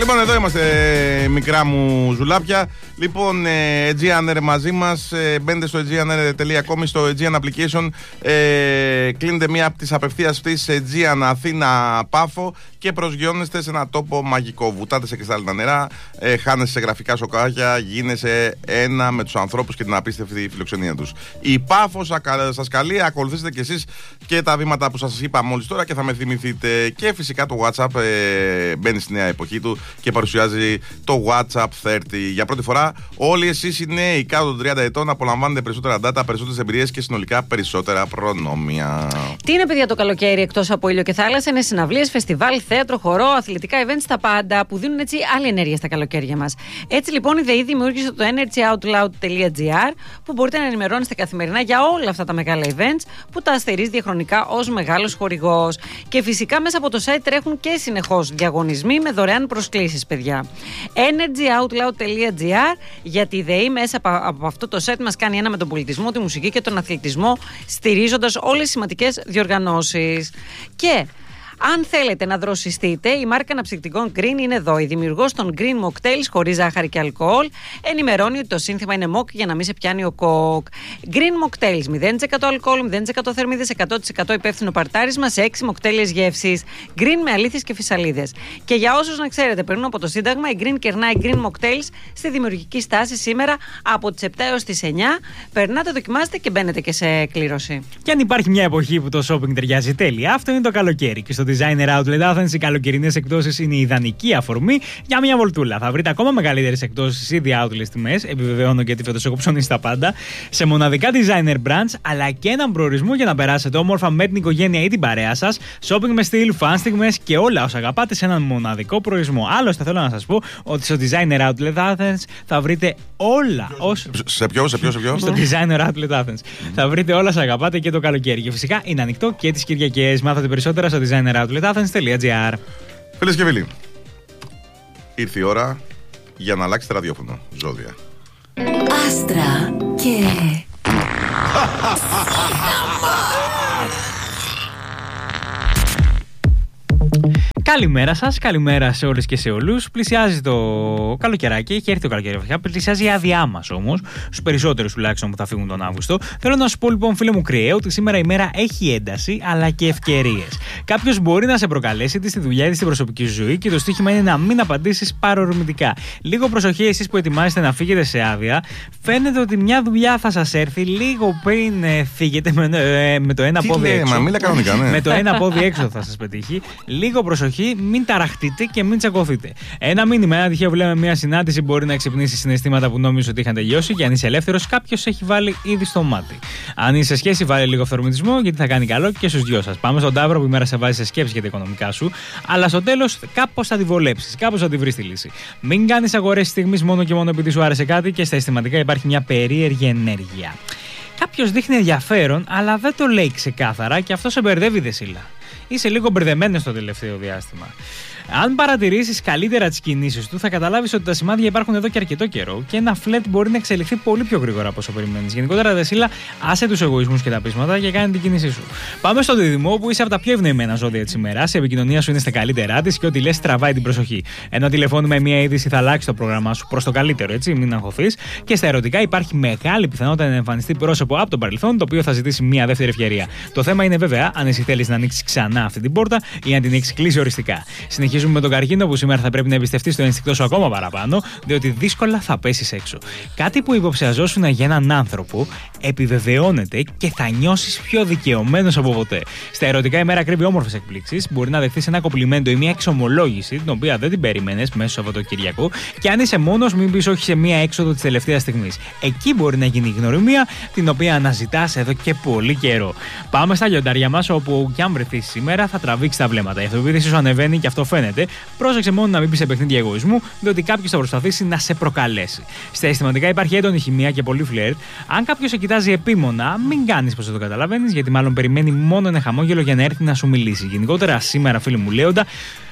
Λοιπόν, εδώ είμαστε, μικρά μου ζουλάπια. Λοιπόν, Aegean Air μαζί μας. Μπαίνετε στο aegeanair.com, στο Aegean Application. Κλείνετε μία από τις απευθείας αυτής Aegean Αθήνα Πάφο και προσγειώνεστε σε ένα τόπο μαγικό. Βουτάτε σε κρυστάλλινα νερά, χάνεσαι σε γραφικά σοκάκια, γίνεσαι ένα με τους ανθρώπους και την απίστευτη φιλοξενία τους. Η Πάφος σας καλεί, ακολουθήστε κι εσείς και τα βήματα που σας είπα μόλις τώρα και θα με θυμηθείτε. Και φυσικά το WhatsApp μπαίνει στη νέα εποχή του και παρουσιάζει το WhatsApp 30. Για πρώτη φορά, όλοι εσείς οι νέοι κάτω των 30 ετών απολαμβάνετε περισσότερα data, περισσότερες εμπειρίες και συνολικά περισσότερα προνόμια. Τι είναι, παιδιά, το καλοκαίρι εκτός από ήλιο και θάλασσα? Είναι συναυλίες, φεστιβάλ, θέατρο, χορό, αθλητικά events, τα πάντα που δίνουν έτσι άλλη ενέργεια στα καλοκαίρια μας. Έτσι λοιπόν η ΔΕΗ δημιούργησε το energyoutloud.gr που μπορείτε να ενημερώνεστε καθημερινά για όλα αυτά τα μεγάλα events που τα αστερίζει διαχρονικά ως μεγάλος χορηγός. Και φυσικά μέσα από το site τρέχουν και συνεχώς διαγωνισμοί με δωρεάν προσκλήσεις, παιδιά. energyoutloud.gr, γιατί η ΔΕΗ μέσα από αυτό το site μας κάνει ένα με τον πολιτισμό, τη μουσική και τον αθλητισμό, στηρίζοντας όλες τις σημαντικές διοργανώσεις. Και αν θέλετε να δροσιστείτε, η μάρκα αναψυκτικών Green είναι εδώ. Η δημιουργός των Green Mocktails χωρίς ζάχαρη και αλκοόλ ενημερώνει ότι το σύνθημα είναι mock για να μην σε πιάνει ο κοκ. Green Mocktails, 0% αλκοόλ, 0% θερμίδες, 100% υπεύθυνο παρτάρισμα σε 6 μοκτέλειες γεύσεις. Green με αλήθειες και φυσαλίδες. Και για όσους να ξέρετε, περνούν από το Σύνταγμα, η Green κερνάει Green Mocktails στη δημιουργική στάση σήμερα από τις 7 έως τις 9. Περνάτε, δοκιμάστε και μπαίνετε και σε κλήρωση. Και αν υπάρχει μια εποχή που το shopping ταιριάζει τέλεια, αυτό είναι το καλοκαίρι. Και στο Designer Outlet Athens οι καλοκαιρινές εκπτώσεις είναι η ιδανική αφορμή για μια βολτούλα. Θα βρείτε ακόμα μεγαλύτερες εκπτώσεις σε ήδη outlet τιμές, επιβεβαιώνω γιατί φέτος έχω ψωνίσει τα πάντα, σε μοναδικά designer brands, αλλά και έναν προορισμό για να περάσετε όμορφα με την οικογένεια ή την παρέα σας. Shopping με στυλ, fan στιγμές και όλα όσα αγαπάτε σε έναν μοναδικό προορισμό. Άλλωστε θέλω να σας πω ότι στο Designer Outlet Athens θα βρείτε όλα όσα. Σε ποιο? Στο Designer Outlet Athens. Θα βρείτε όλα όσα αγαπάτε και το καλοκαίρι. Και φυσικά είναι ανοιχτό και τις Κυριακές. Μάθατε περισσότερα στο designeroutlet.athens.gr. Φίλες και φίλοι, ήρθε η ώρα για να αλλάξετε ραδιόφωνο. Ζώδια. Άστρα και Καλημέρα σας, καλημέρα σε όλες και σε όλους. Πλησιάζει το καλοκαιράκι, έχει έρθει το καλοκαίρι βασικά. Πλησιάζει η άδειά μας όμως, στους περισσότερους τουλάχιστον που θα φύγουν τον Αύγουστο. Θέλω να σου πω λοιπόν, φίλε μου Κρυέ, ότι σήμερα η μέρα έχει ένταση αλλά και ευκαιρίες. Κάποιος μπορεί να σε προκαλέσει είτε στη δουλειά είτε στην προσωπική σου ζωή και το στοίχημα είναι να μην απαντήσεις παρορμητικά. Λίγο προσοχή εσείς που ετοιμάζεστε να φύγετε σε άδεια. Φαίνεται ότι μια δουλειά θα σας έρθει λίγο πριν φύγετε με το ένα πόδι έξω. Με το ένα πόδι έξω θα σας πετύχει. Λίγο προσοχή, μην ταραχτείτε και μην τσακωθείτε. Ένα μήνυμα, ένα τυχαίο βλέμμα, μια συνάντηση μπορεί να ξυπνήσει συναισθήματα που νόμιζες ότι είχαν τελειώσει και αν είσαι ελεύθερος, κάποιος έχει βάλει ήδη στο μάτι. Αν είσαι σε σχέση, βάλε λίγο αυθορμητισμό γιατί θα κάνει καλό και στους δυο σας. Πάμε στον Ταύρο που η μέρα σε βάζει σε σκέψη για τα οικονομικά σου, αλλά στο τέλος κάπως θα τη βολέψεις, κάπως θα τη βρεις τη λύση. Μην κάνεις αγορές στιγμής μόνο και μόνο επειδή σου άρεσε κάτι και στα αισθηματικά υπάρχει μια περίεργη ενέργεια. Κάποιος δείχνει ενδιαφέρον, αλλά δεν το λέει ξεκάθαρα και αυτό σε μπερδεύει, Δεσίλα. Είσαι λίγο μπερδεμένος το τελευταίο διάστημα. Αν παρατηρήσεις καλύτερα τις κινήσεις του, θα καταλάβεις ότι τα σημάδια υπάρχουν εδώ και αρκετό καιρό και ένα φλερτ μπορεί να εξελιχθεί πολύ πιο γρήγορα από όσο περιμένεις. Γενικότερα, Δεσίλα, άσε τους εγωισμούς και τα πείσματα και κάνε την κίνησή σου. Πάμε στον Δίδυμο, που είσαι από τα πιο ευνοημένα ζώδια της ημέρας. Η επικοινωνία σου είναι στα καλύτερά της και ό,τι λες τραβάει την προσοχή. Ένα τηλεφώνημα με μία είδηση θα αλλάξει το πρόγραμμά σου προς το καλύτερο, έτσι, μην αγχωθείς. Και στα ερωτικά υπάρχει μεγάλη πιθανότητα να εμφανιστεί πρόσωπο από τον παρελθόν, το οποίο θα ζητήσει μία δεύτερη ευκαιρία. Το θέμα είναι βέβαια αν εσύ θέλεις να ανοίξεις ξανά αυτή την πόρτα ή αν την έχεις κλείσει οριστικά. Συνεχίζουμε με τον Καρκίνο που σήμερα θα πρέπει να εμπιστευτείς το ενστικτό σου ακόμα παραπάνω, διότι δύσκολα θα πέσεις έξω. Κάτι που υποψιαζόσουν για έναν άνθρωπο επιβεβαιώνεται και θα νιώσεις πιο δικαιωμένος από ποτέ. Στα ερωτικά η μέρα κρύβει όμορφες εκπλήξεις. Μπορεί να δεχθείς ένα κομπλιμέντο ή μια εξομολόγηση, την οποία δεν την περίμενες μέσω Σαββατοκυριακού, και αν είσαι μόνος, μην πεις όχι σε μια έξοδο της τελευταίας στιγμής. Εκεί μπορεί να γίνει η γνωριμία, την οποία αναζητάς εδώ και πολύ καιρό. Πάμε στα λιοντάρια μας, όπου κι αν βρεθείς σήμερα θα τραβήξει τα βλέμματα. Η αυτοπεποίθηση σου ανεβαίνει και αυτό φαίνεται. Πρόσεξε μόνο να μην μπει σε παιχνίδια εγωισμού, διότι κάποιος θα προσπαθήσει να σε προκαλέσει. Στα αισθηματικά υπάρχει έντονη χημεία και πολύ φλερτ. Αν κάποιος σε κοιτάζει επίμονα, μην κάνεις πως δεν το καταλαβαίνεις, γιατί μάλλον περιμένει μόνο ένα χαμόγελο για να έρθει να σου μιλήσει. Γενικότερα, σήμερα, φίλοι μου Λέοντα,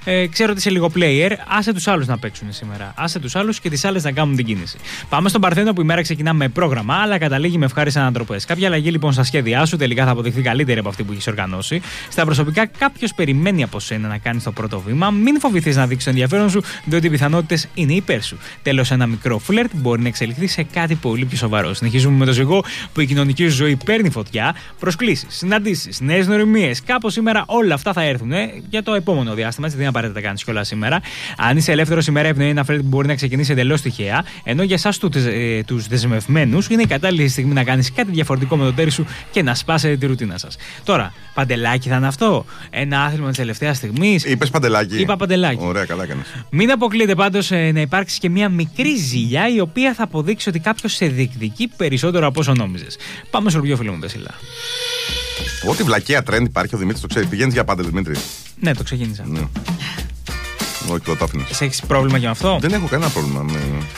Ξέρω ότι είσαι λίγο player. Άσε τους άλλους να παίξουν σήμερα. Άσε τους άλλους και τις άλλες να κάνουν την κίνηση. Πάμε στον Παρθένο που η μέρα ξεκινά με πρόγραμμα, αλλά καταλήγει με ευχάριστες ανατροπές. Κάποια αλλαγή λοιπόν στα σχέδιά σου τελικά θα αποδειχθεί καλύτερη από αυτή που έχεις οργανώσει. Στα προσωπικά, κάποιος περιμένει από σένα να κάνεις το πρώτο βήμα. Μην φοβηθείς να δείξεις το ενδιαφέρον σου, διότι οι πιθανότητες είναι υπέρ σου. Τέλος, ένα μικρό φλερτ μπορεί να εξελιχθεί σε κάτι πολύ πιο σοβαρό. Συνεχίζουμε με το ζυγό που η κοινωνική σου ζωή παίρνει φωτιά. Προσκλήσεις, συναντήσεις, νέες νοημίες. Κάπως σήμερα όλα αυτά θα έρθουν για το επόμενο διάστημα. Έτσι δεν είναι απαραίτητα να κάνεις κιόλας σήμερα. Αν είσαι ελεύθερος σήμερα, ευνοεί ένα φλερτ που μπορεί να ξεκινήσει εντελώς τυχαία. Ενώ για εσάς τους δεσμευμένους είναι η κατάλληλη στιγμή να κάνεις κάτι διαφορετικό με τον τέρι σου και να σπάσετε τη ρουτίνα σας. Τώρα, παντελάκι θα είναι αυτό. Ένα άθλημα της τελευταίας στιγμής. Είπες παντελάκι. Είπα παντελάκι. Ωραία, καλά έκανες. Μην αποκλείεται πάντως να υπάρξει και μια μικρή ζήλια η οποία θα αποδείξει ότι κάποιος σε διεκδικεί περισσότερο από όσο νόμιζες. Πάμε στο πιο φίλο μου, Βεσίλα. Ό,τι βλακεία trend υπάρχει, ο Δημήτρης το ξέρει. Πηγαίνεις για πάντελ, Δημήτρη. Ναι, το ξεκίνησα. Ναι. Όχι, το άφηνες. Εσύ έχεις πρόβλημα και με αυτό? Δεν έχω κανένα πρόβλημα.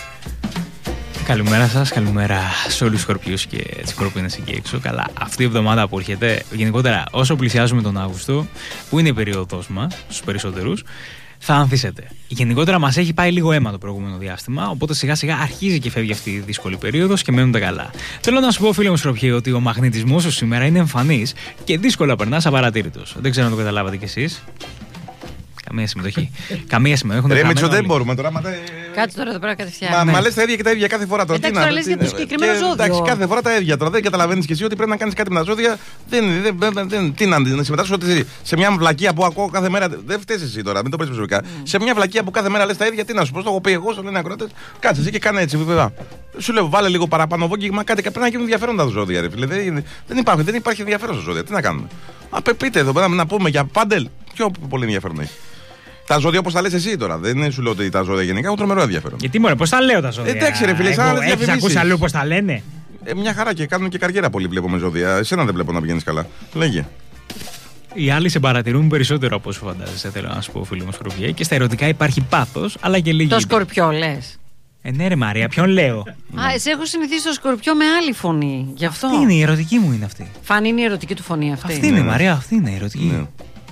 Καλημέρα σας, καλημέρα σε όλους τους σκορπιούς και τις σκορπίνες εκεί έξω. Καλά, αυτή η εβδομάδα που έρχεται, γενικότερα όσο πλησιάζουμε τον Αύγουστο, που είναι η περίοδος μας, στους περισσότερους, θα ανθίσετε. Γενικότερα μας έχει πάει λίγο αίμα το προηγούμενο διάστημα, οπότε σιγά σιγά αρχίζει και φεύγει αυτή η δύσκολη περίοδος και μένουν τα καλά. Θέλω να σου πω, φίλε μου Σκορπιέ, ότι ο μαγνητισμός σου σήμερα είναι εμφανής και δύσκολα περνάς απαρατήρητος. Δεν ξέρω αν το καταλάβατε κι εσείς. Καμία συμμετοχή. Καμία συμμετοχή. Ρε Μίτσο, δεν μπορούμε τώρα. Κάτσε τώρα εδώ πέρα κατευθείαν. Μα λες τα ίδια και τα ίδια κάθε φορά τώρα. Εντάξει, τώρα λες για το συγκεκριμένο ζώδιο. Εντάξει, κάθε φορά τα ίδια τώρα. Δεν καταλαβαίνεις κι εσύ ότι πρέπει να κάνεις κάτι με τα ζώδια. Τι να συμμετάσχεις ότι σε μια βλακεία που ακούω κάθε μέρα. Δεν φταίς εσύ τώρα, μην το πες προσωπικά. Σε μια βλακεία που κάθε μέρα λες τα ίδια, τι να σου πω, το έχω πει εγώ, σου λένε ακροατές. Κάτσε εσύ και κάνε έτσι, βέβαια. Σου λέω, βάλε λίγο παραπάνω βόγγιγμα, κάτι πρέπει να γίνουν ενδιαφέροντα τα ζώδια, ρε φίλε. Δεν υπάρχει ενδιαφέρον στα ζώδια. Τι να κάνουμε. Πείτε εδώ πέρα να πούμε για πάντελ. Πιο πολύ ενδιαφέρον έχει. Τα ζώδια όπως τα λες εσύ τώρα. Δεν σου λέω ότι τα ζώδια γενικά έχουν τρομερό ενδιαφέρον. Γιατί μωρέ, πώς τα λέω τα ζώδια. Εντάξει, ρε φίλε, σαν να έχεις ακούσει αλλού πώς τα λένε. Μια χαρά και κάνουν και καριέρα πολύ βλέπω με ζώδια. Εσένα δεν βλέπω να πηγαίνεις καλά. Λέγε. Οι άλλοι σε παρατηρούν περισσότερο από όσο φαντάζεσαι, θέλω να σου πω, φίλο μου Σκορπιέ. Και στα ερωτικά υπάρχει πάθος, αλλά και λίγη. Το Σκορπιό λες. Ναι, ρε Μαρία, ποιον λέω. Εσύ έχω συνηθίσει το Σκορπιό με άλλη φωνή. Γι' αυτό. Αυτή είναι η ερωτική μου, είναι αυτή. Φάνη, είναι η ερωτική του φωνή αυτή. Αυτή είναι, Μαρία, αυτή είναι η ερωτική. Ναι.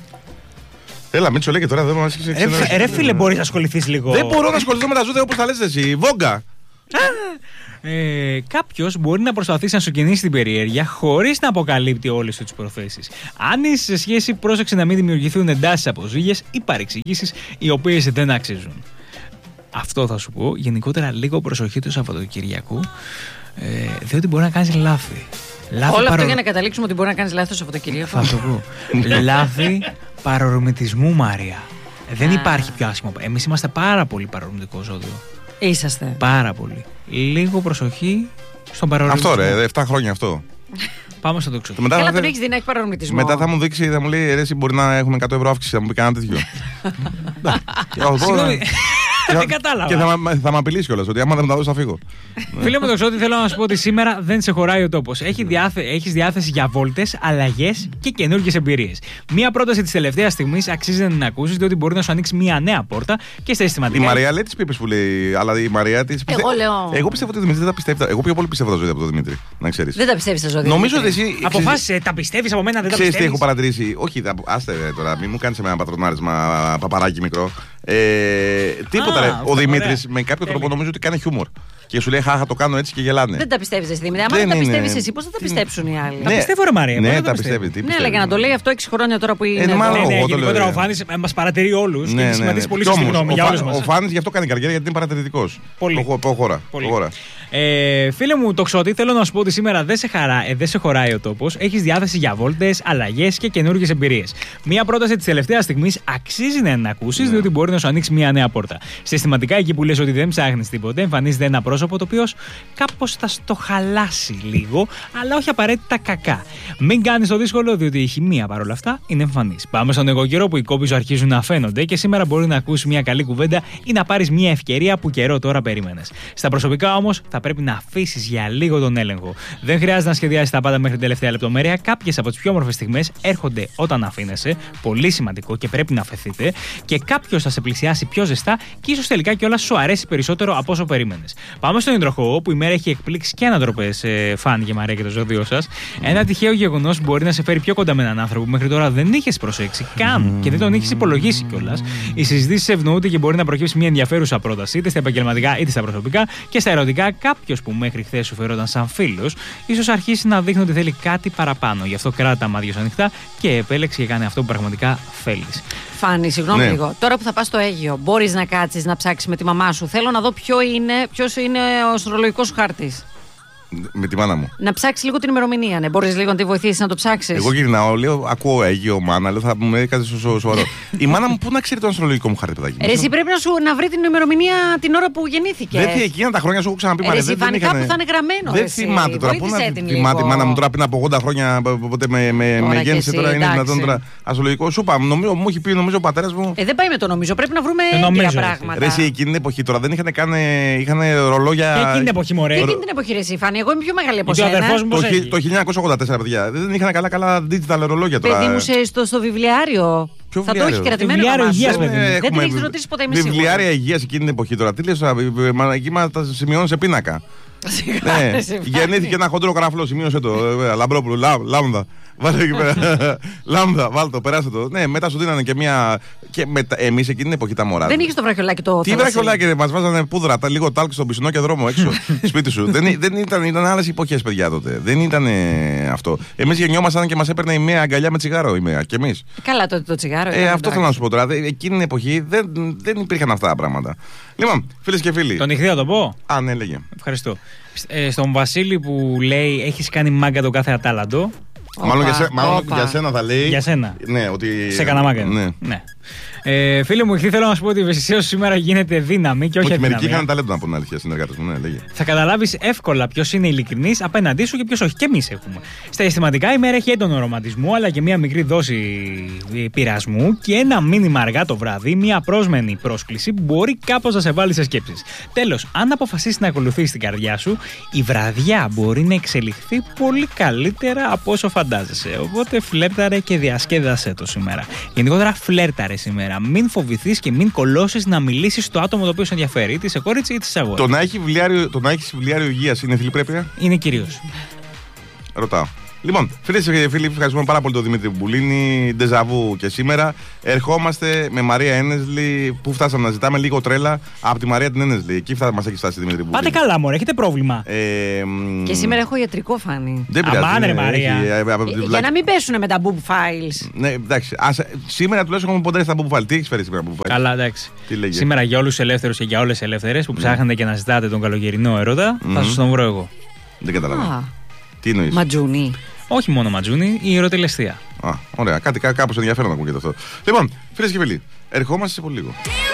Έλα, Μίτσο, λέγε τώρα, δεν μας έχεις ρε φίλε, μπορείς να ασχοληθείς λίγο. Δεν μπορώ να ασχοληθώ με τα ζώδια όπως τα λες εσύ. Βόγκα. Κάποιος μπορεί να προσπαθήσει να σου κινήσει την περιέργεια χωρίς να αποκαλύπτει όλες τις προθέσεις. Αν είσαι σε σχέση, πρόσεξε να μην δημιουργηθούν εντάσεις από ζήλιες ή παρεξηγήσεις οι οποίες δεν αξίζουν. Αυτό θα σου πω. Γενικότερα, λίγο προσοχή του Σαββατοκυριακού, διότι μπορεί να κάνεις λάθη. Όλο αυτό για να καταλήξουμε ότι μπορεί να κάνεις λάθος το Σαββατοκυριακό. Θα το πω. Λάθη παρορμητισμού, Μάρια. Δεν υπάρχει πιο άσχημο. Εμείς είμαστε πάρα πολύ παρορμητικό ζώδιο. Είσαστε. Πάρα πολύ. Λίγο προσοχή στον παρορμητισμό. Αυτό ρε, 7 χρόνια αυτό. Πάμε στο τόξο. Καλά, τον έχεις δει να έχει παρορμητισμό. Μετά θα μου δείξει, θα μου λέει, ρε, εσύ μπορεί να έχουμε 100 ευρώ αύξηση, θα μου πει κανένα τέτοιο. Συγγνώμη. Δεν κατάλαβα. Και θα με απειλήσει κιόλας ότι άμα δεν μου τα δώσει θα φύγω. Φίλε μου, Τοξότη, θέλω να σου πω ότι σήμερα δεν σε χωράει ο τόπος. Έχεις διάθεση για βόλτες, αλλαγές και καινούργιες εμπειρίες. Μία πρόταση της τελευταίας στιγμής αξίζει να την ακούσεις, διότι μπορεί να σου ανοίξει μία νέα πόρτα και στα αισθηματικά. Η Μαρία λέει τις πίπες που λέει, αλλά η Μαρία της Εγώ λέω. Εγώ πιστεύω ότι ο Δημήτρης δεν τα πιστεύει. Εγώ πιο πολύ πιστεύω τα ζώδια από τον Δημήτρη. Να ξέρεις. Δεν τα πιστεύεις τα ζώδια. Νομίζω ότι εσύ. Αποφάσισε, τα πιστεύεις από μένα, δεν τα πιστεύεις. Ξέρεις τι έχω παρατηρήσει. Όχι, άστε τώρα, μην μου κάνεις ένα πατρονάρισμα παπαράκι μικρό. Τίποτα ρε. Ο Δημήτρης με κάποιο τρόπο νομίζω ότι κάνει χιούμορ. Και σου λέει χάχα το κάνω έτσι και γελάνε. Δεν τα πιστεύεις εσύ Δημήτρη. Αν δεν τα πιστεύεις εσύ, πώς θα τα πιστέψουν οι άλλοι. Τα πιστεύω ρε Μαρία. Ναι, τα πιστεύει. Ναι, αλλά για να το λέει αυτό 6 χρόνια τώρα που είναι. Γενικότερα ο Φάνης μας παρατηρεί όλους και σχηματίζει πολύ σωστή γνώμη για όλους μας. Ο Φάνης γι' αυτό κάνει καριέρα, γιατί είναι παρατηρητικός. Προχώρα. Φίλε μου, Τοξότη, θέλω να σου πω ότι σήμερα δεν σε χωράει ο τόπος. Έχεις διάθεση για βόλτες, αλλαγές και καινούργιες εμπειρίες. Μία πρόταση της τελευταίας στιγμής αξίζει να την ακούσεις, διότι μπορεί να σου ανοίξει μία νέα πόρτα. Συστηματικά, εκεί που λες ότι δεν ψάχνεις τίποτε, εμφανίζεται ένα πρόσωπο το οποίο κάπως θα στο χαλάσει λίγο, αλλά όχι απαραίτητα κακά. Μην κάνεις το δύσκολο, διότι η χημεία παρόλα αυτά είναι εμφανής. Πάμε στον εγώ καιρό που οι κόποι σου αρχίζουν να φαίνονται και σήμερα μπορεί να ακούσεις μια καλή κουβέντα ή να πάρεις μια ευκαιρία που καιρό τώρα περίμενες. Στα προσωπικά όμως θα πρέπει να αφήσεις για λίγο τον έλεγχο. Δεν χρειάζεται να σχεδιάσεις τα πάντα μέχρι την τελευταία λεπτομέρεια. Κάποιες από τις πιο όμορφες στιγμές έρχονται όταν αφήνεσαι. Πολύ σημαντικό και πρέπει να αφαιθείτε. Και κάποιος θα σε πλησιάσει πιο ζεστά και ίσως τελικά κιόλας σου αρέσει περισσότερο από όσο περίμενες. Πάμε στον υδροχόο, όπου η μέρα έχει εκπλήξει και ανατροπές, Φάνη και Μαρία, και το ζώδιο σας. Ένα τυχαίο γεγονός μπορεί να σε φέρει πιο κοντά με έναν άνθρωπο που μέχρι τώρα δεν είχες προσέξει καν και δεν τον είχες υπολογίσει κιόλας. Οι συζητήσεις ευνοούνται και μπορεί να προκύψει μια ενδιαφέρουσα πρόταση, είτε στα επαγγελματικά είτε στα προσωπικά. Και στα ερωτικά, κάποιος που μέχρι χθες σου φερόταν σαν φίλος, ίσως αρχίσει να δείχνει ότι θέλει κάτι παραπάνω. Γι' αυτό κράτα τα μάτια σου ανοιχτά και επέλεξε και κάνε αυτό που πραγματικά θέλεις. Φάνη, συγγνώμη λίγο. Τώρα που θα πας στο Αίγυο, μπορείς να κάτσεις να ψάξεις με τη μαμά σου? Θέλω να δω ποιος είναι ο αστρολογικός σου χάρτης. Με τη μάνα μου. Να ψάξει λίγο την ημερομηνία, ναι. Μπορείς λίγο να τη βοηθήσεις να το ψάξεις? Εγώ γυρνάω, λέω, ακούω Αίγυο, μάνα, λέω, θα μου έκανε σοβαρό. Η μάνα μου πού να ξέρει το αστρολογικό μου χάρτη, παιδάκι? Εσύ πρέπει να βρει την ημερομηνία την ώρα που γεννήθηκε. Δεν εκείνα τα χρόνια σου έχω ξαναπεί, Μαρία. Εσύ φανικά που θα είναι γραμμένο. Δεν θυμάται τώρα. Πού να θυμάται η μάνα μου τώρα πριν από 80 χρόνια, ποτέ με γέννησε, τώρα είναι δυνατόν τώρα αστρολογικό? Σου είπα, μου έχει πει, νομίζω ο πατέρας μου. Δεν πάει με το νομίζω, πρέπει να βρούμε έγκυρα πράγματα. Ρε, εκείνη την εποχή τώρα δεν είχαν ρολόγια. Εκείνη την εποχή, μωρέ. Εκείνη την εποχή, ρε, Φάνη, εγώ είμαι πιο μεγάλη από σένα. Το 1984, παιδιά. Δεν είχαν καλά digital ρολόγια τώρα. Παιδί μου, στο βιβλιάριο. Θα το έχει κρατημένο. Βιβλιάριο υγείας, δεν την έχει ρωτήσει ποτέ εμείς. Βιβλιάρια υγείας εκείνη την εποχή τώρα. Τι λες, εκεί μα τα σημειώνω σε πίνακα. Ναι, γεννήθηκε ένα χοντρό καράφλο, σημείωσε το. Λαμπρόπουλο, λάμδα. Βάλε εκεί πέρα. Λάμδα, βάλτε το, περάστε το. Ναι, μετά σου δίνανε και μια. Εμείς εκείνη την εποχή τα μωρά. Δεν είχε το βραχιολάκι το. Τι βραχιολάκι, μας βάζανε πούδρα, λίγο τάλκ στον πισινό και δρόμο έξω, σπίτι σου. Δεν ήταν άλλες εποχές, παιδιά τότε. Δεν ήταν αυτό. Εμείς γεννιόμασταν και μας έπαιρνε η μία αγκαλιά με τσιγάρο, η μία. Και εμείς. Καλά, το τσιγάρο. Αυτό θέλω να σου πω τώρα. Εκείνη την εποχή δεν υπήρχαν αυτά τα πράγματα. Λοιπόν, φίλες και φίλοι. Τον ηχθείο το πω. Α, ναι, λέγε. Ευχαριστώ. Στον Βασίλη που λέει έχεις κάνει μάγκα τον κάθε ατάλαντο. Μάλλον για σένα θα λέει. Για σένα. Ναι, ότι. Σε έκανα μάγκα. Ναι. Φίλε μου, θέλω να σου πω ότι η ευαισθησίωση σήμερα γίνεται δύναμη και όχι αδύναμη. Μερικοί είχαν ταλέντο, να πω την αλήθεια, συνεργάτες μου. Ναι, λέγε. Θα καταλάβεις εύκολα ποιος είναι ειλικρινής απέναντί σου και ποιος όχι. Και εμείς έχουμε. Στα αισθηματικά η μέρα έχει έντονο ρομαντισμό, αλλά και μια μικρή δόση πειρασμού και ένα μήνυμα αργά το βράδυ, μια πρόσμενη πρόσκληση που μπορεί κάπως να σε βάλει σε σκέψεις. Τέλος, αν αποφασίσεις να ακολουθήσεις την καρδιά σου, η βραδιά μπορεί να εξελιχθεί πολύ καλύτερα από όσο φαντάζεσαι. Οπότε φλέρταρε και διασκέδασέ το σήμερα. Γενικότερα φλέρταρε σήμερα. Μην φοβηθείς και μην κολώσεις να μιλήσεις στο άτομο το οποίο σε ενδιαφέρει, είτε σε κορίτσι είτε σε αγόρι. Το να έχει βιβλιάριο υγείας είναι θηλυπρέπεια? Είναι κυρίως. Ρωτάω. Λοιπόν, φίλες και φίλοι, ευχαριστούμε πάρα πολύ τον Δημήτρη Μπουλίνη. Ντεζαβού και σήμερα. Ερχόμαστε με Μαρία Ένεσλι. Πού φτάσαμε να ζητάμε λίγο τρέλα από τη Μαρία την Ένεσλι. Εκεί μας έχει φτάσει η Δημήτρη Μπουλίνη. Πάτε καλά, μωρέ, έχετε πρόβλημα. Και σήμερα έχω ιατρικό, Φάνη. Δεν πειράζει. Αμάν, ρε Μαρία. Για να μην πέσουνε με τα boob files. Ναι, εντάξει. Σήμερα τουλάχιστον έχουμε ποντάρει στα boob files. Τι έχεις φέρει σήμερα boob files? Καλά, εντάξει. Σήμερα για όλους τους ελεύθερους και για όλες τις ελεύθερες που ψάχνετε και να ζητάτε τον καλοκαιρινό έρωτα, θα σας τον βρω εγώ. Δεν καταλαβαίνω. Τι εννοείς? Ματζούνι. Όχι μόνο ματζούνι, η ερωτελεστία. Ωραία. Κάπως ενδιαφέρον να ακούγεται αυτό. Λοιπόν, φίλες και φίλοι, ερχόμαστε σε πολύ λίγο.